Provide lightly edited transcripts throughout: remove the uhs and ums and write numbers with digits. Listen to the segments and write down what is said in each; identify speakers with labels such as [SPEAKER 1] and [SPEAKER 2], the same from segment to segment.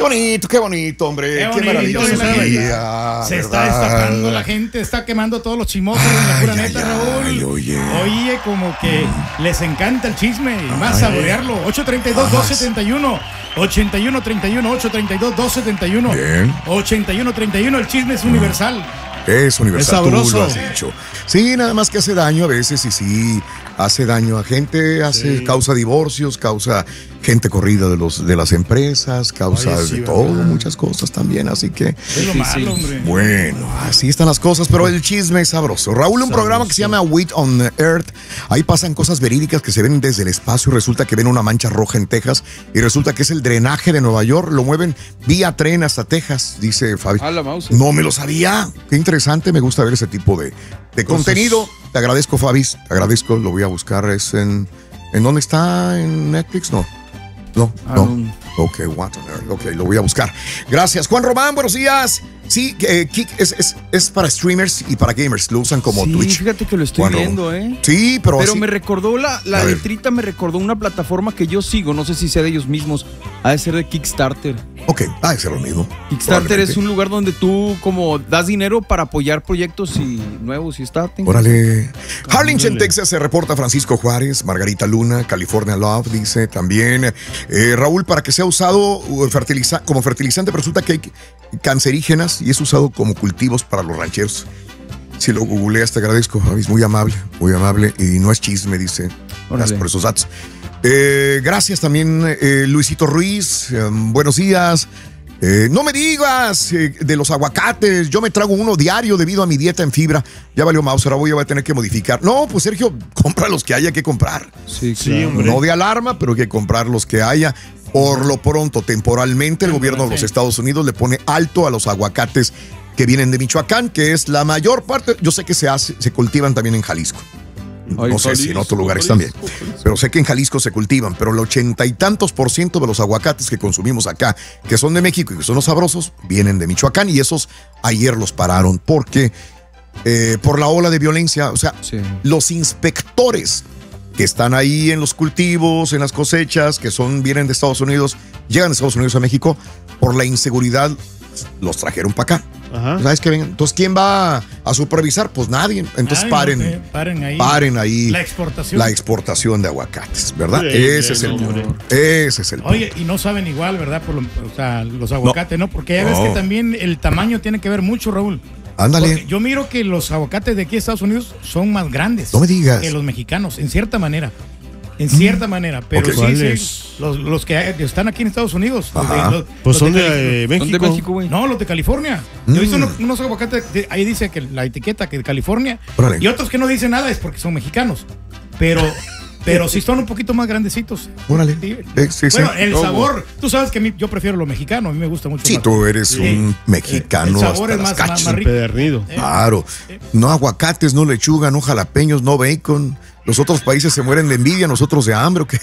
[SPEAKER 1] qué bonito, hombre. Qué maravilloso día.
[SPEAKER 2] Se está destapando la gente, está quemando todos los chismosos en la pura neta, Raúl. Oye, como que les encanta el chisme y más saborearlo. 832-271. 8131, 832-271.
[SPEAKER 1] Bien.
[SPEAKER 2] 8131, el chisme es universal.
[SPEAKER 1] Es universal,
[SPEAKER 3] es sabroso.
[SPEAKER 1] tú lo has dicho. Sí, nada más que hace daño a veces y sí, hace daño a gente, causa divorcios, causa gente corrida de las empresas, causa de todo, muchas cosas también, así que...
[SPEAKER 2] Es lo malo, hombre.
[SPEAKER 1] Bueno, así están las cosas, pero el chisme es sabroso. Raúl, un programa que se llama Wit on Earth, ahí pasan cosas verídicas que se ven desde el espacio, resulta que ven una mancha roja en Texas y resulta que es el drenaje de Nueva York, lo mueven vía tren hasta Texas, dice Fabi. No me lo sabía, qué interesante, me gusta ver ese tipo de contenido. Te agradezco, Fabi, te agradezco, lo voy a buscar, es ¿en dónde está? ¿En Netflix? No. Ok, lo voy a buscar. Gracias, Juan Román, buenos días. Sí, Kik es para streamers y para gamers, lo usan como Twitch.
[SPEAKER 4] Fíjate que lo estoy viendo,
[SPEAKER 1] Sí, pero
[SPEAKER 4] así, me recordó la letrita, me recordó una plataforma que yo sigo, no sé si sea de ellos mismos, ha de ser de Kickstarter.
[SPEAKER 1] Ok, ha de ser lo mismo.
[SPEAKER 4] Kickstarter es un lugar donde tú como das dinero para apoyar proyectos nuevos y está.
[SPEAKER 1] Órale. Harlingen, Texas, se reporta Francisco Juárez, Margarita Luna, California Love, dice también. Raúl, para que sea usado como fertilizante, pero resulta que hay cancerígenas y es usado como cultivos para los rancheros. Si lo googleas, te agradezco, Javis, muy amable y no es chisme, dice. Gracias por esos datos. Gracias también, Luisito Ruiz, buenos días. No me digas de los aguacates, yo me trago uno diario debido a mi dieta en fibra. Ya valió mouse, ahora voy a tener que modificar. No, pues Sergio, compra los que haya que comprar.
[SPEAKER 4] Sí, hombre.
[SPEAKER 1] No de alarma, pero hay que comprar los que haya. Por lo pronto, temporalmente, el gobierno de los Estados Unidos le pone alto a los aguacates que vienen de Michoacán, que es la mayor parte. Yo sé que se cultivan también en Jalisco. No sé si en otros lugares también. Pero sé que en Jalisco se cultivan. Pero el 80 y tantos % de los aguacates que consumimos acá, que son de México y que son los sabrosos, vienen de Michoacán. Y esos ayer los pararon porque por la ola de violencia. O sea, los inspectores que están ahí en los cultivos, en las cosechas, que vienen de Estados Unidos, llegan de Estados Unidos a México, por la inseguridad los trajeron para acá. Ajá. ¿Sabes qué? Entonces, ¿quién va a supervisar? Pues nadie. Entonces paren ahí la exportación de aguacates, ¿verdad? Ese es el punto.
[SPEAKER 2] Oye, y no saben igual, ¿verdad? Los aguacates, ¿no? Porque ya ves que también el tamaño tiene que ver mucho, Raúl.
[SPEAKER 1] Ándale.
[SPEAKER 2] Porque yo miro que los aguacates de aquí de Estados Unidos son más grandes.
[SPEAKER 1] No me digas.
[SPEAKER 2] Que los mexicanos, en cierta manera. Pero los que están aquí en Estados Unidos.
[SPEAKER 3] Pues son de México.
[SPEAKER 4] ¿Son de México, güey?
[SPEAKER 2] No, los de California. Yo he visto unos aguacates, ahí dice que la etiqueta que de California.
[SPEAKER 1] Órale.
[SPEAKER 2] Y otros que no dicen nada es porque son mexicanos. Pero sí son un poquito más grandecitos.
[SPEAKER 1] Órale.
[SPEAKER 2] Bueno, el sabor, tú sabes que yo prefiero lo mexicano, a mí me gusta mucho.
[SPEAKER 1] Sí, más. Tú eres un mexicano.
[SPEAKER 2] El sabor es más rico.
[SPEAKER 3] Pedernido.
[SPEAKER 1] Claro. No aguacates, no lechuga, no jalapeños, no bacon. Los otros países se mueren de envidia, nosotros de hambre. ¿O qué?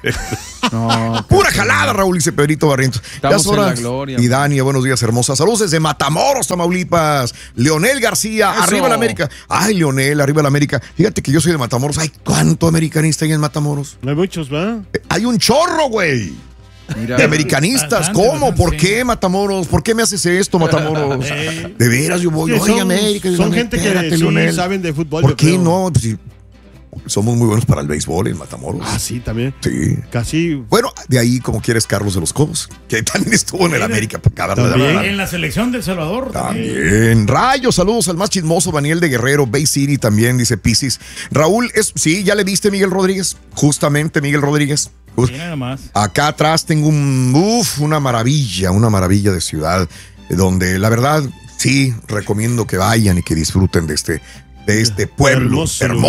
[SPEAKER 4] No,
[SPEAKER 1] pura jalada, Raúl, dice Pedrito Barrientos.
[SPEAKER 4] Estamos en la gloria.
[SPEAKER 1] Y Dani, buenos días, hermosa. Saludos desde Matamoros, Tamaulipas. Leonel García, eso. Arriba la América. Ay, Leonel, arriba la América. Fíjate que yo soy de Matamoros. Ay, ¿cuánto americanista hay en Matamoros?
[SPEAKER 3] No hay muchos, ¿verdad?
[SPEAKER 1] Hay un chorro, güey. Mira, de americanistas. ¿Cómo? ¿Por qué, Matamoros? ¿Por qué me haces esto, Matamoros? De veras, yo voy. Oye, América.
[SPEAKER 3] Son gente que sí saben de fútbol.
[SPEAKER 1] ¿Por qué no? Pues, sí. Somos muy buenos para el béisbol en Matamoros.
[SPEAKER 3] Ah, sí, también.
[SPEAKER 1] Sí.
[SPEAKER 3] Casi.
[SPEAKER 1] Bueno, de ahí, como quieres, Carlos de los Cobos, que también estuvo en el América.
[SPEAKER 2] En la selección de El Salvador.
[SPEAKER 1] También. Rayos, saludos al más chismoso, Daniel de Guerrero, Bay City también, dice Piscis. Raúl, sí, ya le viste Miguel Rodríguez. Justamente, Miguel Rodríguez.
[SPEAKER 2] Nada más.
[SPEAKER 1] Acá atrás tengo una maravilla de ciudad, donde la verdad, sí, recomiendo que vayan y que disfruten de este pueblo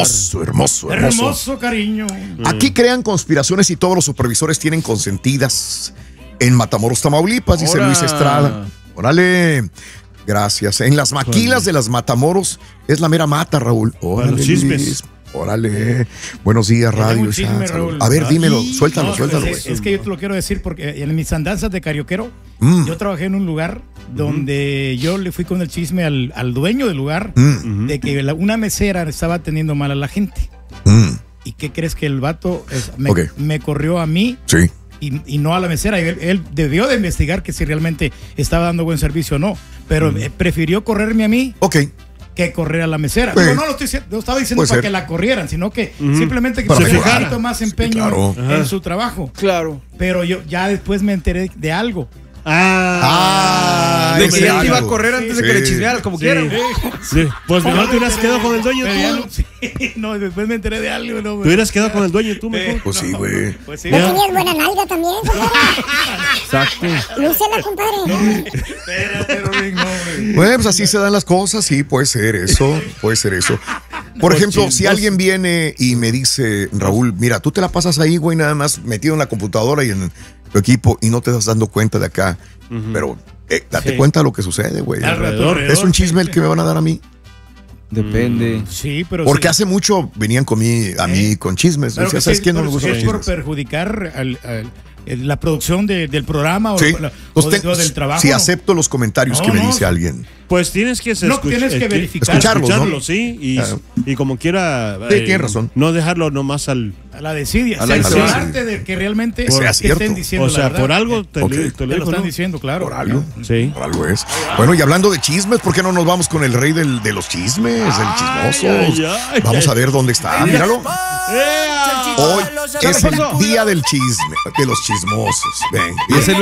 [SPEAKER 1] hermoso,
[SPEAKER 2] cariño.
[SPEAKER 1] Aquí crean conspiraciones y todos los supervisores tienen consentidas en Matamoros, Tamaulipas, dice Luis Estrada. Órale, gracias. En las maquilas de las Matamoros es la mera mata, Raúl. Órale,
[SPEAKER 3] los chismes.
[SPEAKER 1] Órale, buenos días, radio.
[SPEAKER 2] Chisme,
[SPEAKER 1] a ver, dímelo, suéltalo.
[SPEAKER 2] Es que yo te lo quiero decir porque en mis andanzas de carioquero, yo trabajé en un lugar donde yo le fui con el chisme al dueño del lugar de que una mesera estaba atendiendo mal a la gente. ¿Y qué crees? Que el vato me corrió a mí y no a la mesera. Él debió de investigar que si realmente estaba dando buen servicio o no, pero prefirió correrme a mí.
[SPEAKER 1] Ok.
[SPEAKER 2] Que correr a la mesera.
[SPEAKER 1] Pues,
[SPEAKER 2] Pero no estaba diciendo para que la corrieran, sino que simplemente que
[SPEAKER 1] Para
[SPEAKER 2] pusiera un
[SPEAKER 1] mejorar.
[SPEAKER 2] poquito más empeño en su trabajo.
[SPEAKER 4] Claro.
[SPEAKER 2] Pero yo ya después me enteré de algo.
[SPEAKER 4] De que ya te iba a correr antes de que le chismearas, como quieran.
[SPEAKER 3] Sí. Pues mejor te hubieras quedado con el dueño
[SPEAKER 2] Pero ya
[SPEAKER 3] tú.
[SPEAKER 2] no, después me enteré de algo. No,
[SPEAKER 3] Te hubieras quedado con el dueño tú mejor.
[SPEAKER 1] Pues sí, güey.
[SPEAKER 2] Pues sí.
[SPEAKER 5] No tenías buena nalga también, compadre.
[SPEAKER 4] Exacto.
[SPEAKER 5] Lúcela, compadre.
[SPEAKER 2] Espérate, Rodríguez, no, hombre.
[SPEAKER 1] Bueno, pues así se dan las cosas, sí, puede ser eso. Por ejemplo, si alguien viene y me dice, Raúl, mira, tú te la pasas ahí, güey, nada más metido en la computadora y en tu equipo y no te estás dando cuenta de acá, pero date cuenta de lo que sucede, güey.
[SPEAKER 2] Alrededor,
[SPEAKER 1] ¿Es un chisme el que me van a dar a mí?
[SPEAKER 4] Depende.
[SPEAKER 2] Sí, pero
[SPEAKER 1] Porque
[SPEAKER 2] sí.
[SPEAKER 1] hace mucho venían a mí con chismes.
[SPEAKER 2] Pero
[SPEAKER 1] Decía,
[SPEAKER 2] que
[SPEAKER 1] ¿sabes
[SPEAKER 2] sí,
[SPEAKER 1] quién no me
[SPEAKER 2] pero
[SPEAKER 1] gusta
[SPEAKER 2] si
[SPEAKER 1] los
[SPEAKER 2] es por
[SPEAKER 1] chismes?
[SPEAKER 2] perjudicar la producción del programa
[SPEAKER 1] Sí.
[SPEAKER 2] o del trabajo.
[SPEAKER 1] Si acepto los comentarios
[SPEAKER 2] No,
[SPEAKER 1] que me
[SPEAKER 2] no.
[SPEAKER 1] dice alguien.
[SPEAKER 3] Pues tienes que
[SPEAKER 2] tienes que verificar.
[SPEAKER 1] Escucharlos, ¿no?
[SPEAKER 3] sí. Y como quiera.
[SPEAKER 1] Sí, tienes razón.
[SPEAKER 3] No dejarlo nomás al.
[SPEAKER 2] A la desidia.
[SPEAKER 4] A la
[SPEAKER 2] Cerciorarte de que realmente
[SPEAKER 1] sea
[SPEAKER 2] te
[SPEAKER 1] cierto.
[SPEAKER 2] estén diciendo
[SPEAKER 3] O sea,
[SPEAKER 2] la verdad.
[SPEAKER 3] por algo te
[SPEAKER 1] Ok.
[SPEAKER 3] lo
[SPEAKER 2] Te lo
[SPEAKER 3] digo,
[SPEAKER 2] están
[SPEAKER 3] ¿no?
[SPEAKER 2] diciendo, claro.
[SPEAKER 1] Por algo.
[SPEAKER 3] Sí.
[SPEAKER 1] Por algo es. Bueno, y hablando de chismes, ¿por qué no nos vamos con el rey de los chismes, del chismoso?
[SPEAKER 3] ay,
[SPEAKER 1] Vamos a ver dónde está. Míralo. Hoy es el
[SPEAKER 4] pasó?
[SPEAKER 1] día del chisme, de los chismosos. Ven.
[SPEAKER 4] Y es el